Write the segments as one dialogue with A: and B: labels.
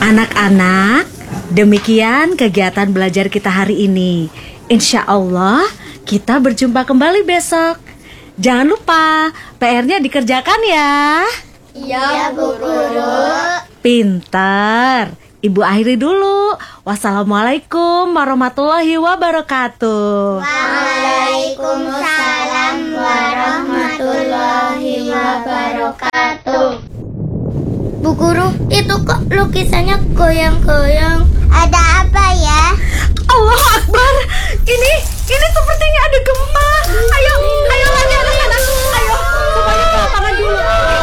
A: Anak-anak, demikian kegiatan belajar kita hari ini. Insya Allah kita berjumpa kembali besok. Jangan lupa PR-nya dikerjakan ya.
B: Iya, Bu Guru.
A: Pintar. Ibu akhiri dulu. Wassalamualaikum warahmatullahi wabarakatuh.
B: Waalaikumsalam warahmatullahi wabarakatuh. Bu Guru, itu kok lukisannya goyang-goyang? Ada apa ya?
A: Allah Akbar. Ini sepertinya ada gempa. Ayo lagi anak-anak. Ayo, semuanya ke lapangan dulu.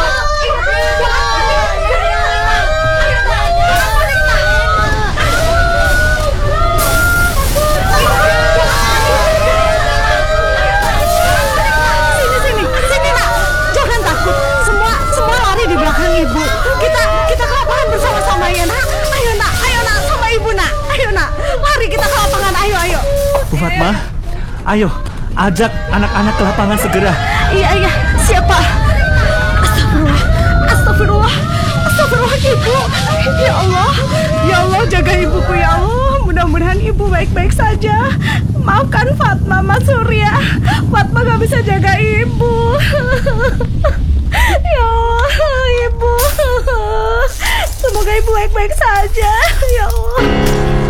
A: Sini nak. Jangan takut. Semua lari di belakang ibu. Kita ke lapangan bersama-sama ya nak. Ayo nak, sama ibu nak. Ayo nak, lari kita ke lapangan. Ayo.
C: Bu Fatma, ayo ajak anak-anak ke lapangan segera.
A: Iya, siapa? Astagfirullah, ibu. Ya Allah, jaga ibuku ya Allah. Mudah-mudahan ibu baik-baik saja. Maafkan Fatma, Mas Surya. Fatma gak bisa jaga ibu. Ya Allah, ibu. Semoga ibu baik-baik saja. Ya Allah.